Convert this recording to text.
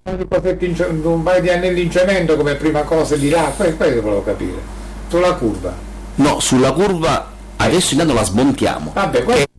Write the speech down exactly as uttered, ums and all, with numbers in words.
Un paio di anelli in cemento come prima cosa di là, questo volevo capire. Sulla curva. No, sulla curva adesso intanto la smontiamo. Vabbè, questo